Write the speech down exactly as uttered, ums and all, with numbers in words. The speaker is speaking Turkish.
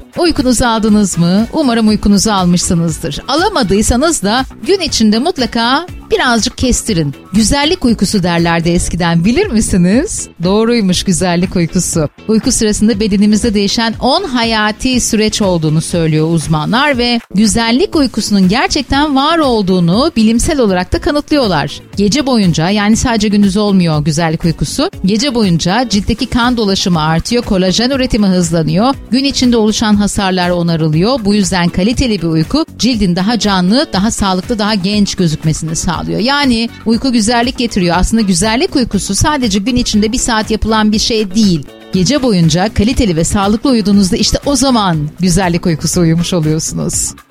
Uykunuzu aldınız mı? Umarım uykunuzu almışsınızdır. Alamadıysanız da gün içinde mutlaka birazcık kestirin. Güzellik uykusu derlerdi eskiden, bilir misiniz? Doğruymuş güzellik uykusu. Uyku sırasında bedenimizde değişen on hayati süreç olduğunu söylüyor uzmanlar ve güzellik uykusunun gerçekten var olduğunu bilimsel olarak da kanıtlıyorlar. Gece boyunca, yani sadece gündüz olmuyor güzellik uykusu. Gece boyunca ciltteki kan dolaşımı artıyor, kolajen üretimi hızlanıyor, gün içinde oluşan hasarlar onarılıyor. Bu yüzden kaliteli bir uyku cildin daha canlı, daha sağlıklı, daha genç gözükmesini sağlıyor. Yani uyku güzellik getiriyor. Aslında güzellik uykusu sadece gün içinde bir saat yapılan bir şey değil. Gece boyunca kaliteli ve sağlıklı uyuduğunuzda işte o zaman güzellik uykusu uyumuş oluyorsunuz.